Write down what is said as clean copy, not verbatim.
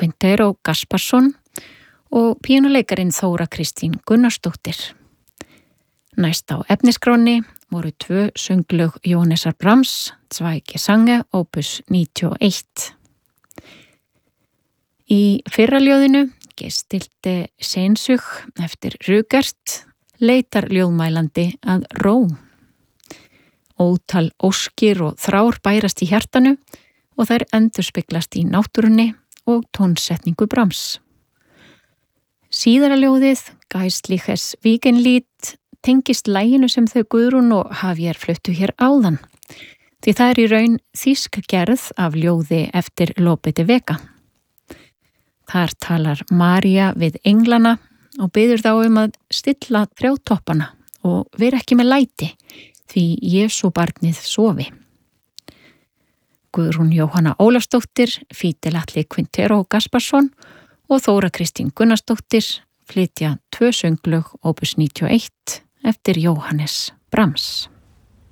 Quintero Gasparsson og píanuleikarin Þóra Kristín Gunnarsdóttir. Næst á efnisskráni voru 2 sönglög Jóhannesar Brahms, Zwei Gesange, opus 91. Í fyrra ljóðinu gestilti Sehnsucht eftir Rugert leitar ljóðmælandi að ró. Ótal óskir og þrár bærast í hjartanu og þær endurspeglast í náttúrunni og tónsetningu Brahms. Síðara ljóðið, Geistliches Wiegenlied, tengist laginu sem þau Guðrún og Javier fluttu hér áðan, því það í raun þýsk gerð af ljóði eftir Lope de Vega. Þar talar María við englana og biður þá að stilla trjátoppana og vera ekki með læti, því Jesú barnið sofi. Guðrún Jóhanna Ólafsdóttir, Fítil Atli Quintero Gasparsson og Þóra Kristín Gunnarsdóttir flytja 2 sönglög opus 91 eftir Jóhannes Brahms.